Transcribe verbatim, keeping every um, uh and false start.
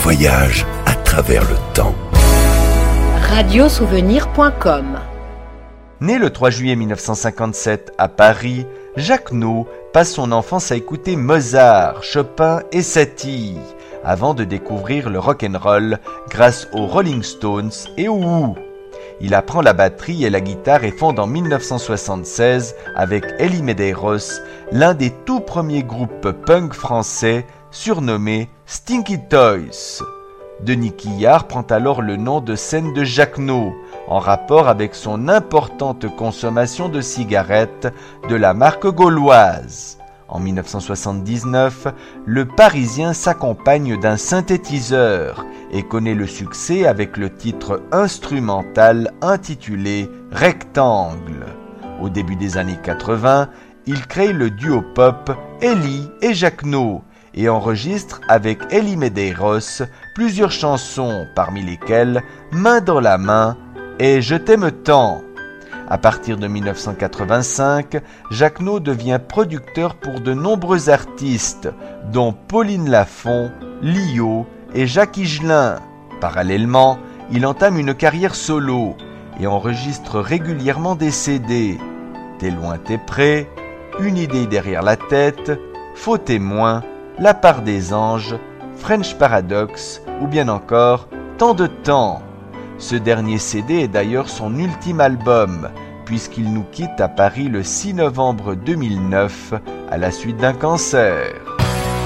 voyage à travers le temps. radio souvenir point com. Né le trois juillet mille neuf cent cinquante-sept à Paris, Jacques No passe son enfance à écouter Mozart, Chopin et Satie, avant de découvrir le rock'n'roll grâce aux Rolling Stones et aux Who. Il apprend la batterie et la guitare et fonde en mille neuf cent soixante-seize avec Elie Medeiros l'un des tout premiers groupes punk français surnommé Stinky Toys. Denis Quillard prend alors le nom de scène de Jacques No, en rapport avec son importante consommation de cigarettes de la marque gauloise. En mille neuf cent soixante-dix-neuf, le Parisien s'accompagne d'un synthétiseur et connaît le succès avec le titre instrumental intitulé Rectangle. Au début des années quatre-vingts, il crée le duo pop Elie et Jacques No et enregistre avec Elie Medeiros plusieurs chansons, parmi lesquelles Main dans la main et Je t'aime tant. À partir de mille neuf cent quatre-vingt-cinq, Jacques No devient producteur pour de nombreux artistes, dont Pauline Lafont, Lio et Jacques Higelin. Parallèlement, il entame une carrière solo et enregistre régulièrement des C D. T'es loin, t'es près, Une idée derrière la tête, Faux témoin, La part des anges, French Paradox ou bien encore Tant de temps. Ce dernier C D est d'ailleurs son ultime album, puisqu'il nous quitte à Paris le six novembre deux mille neuf à la suite d'un cancer.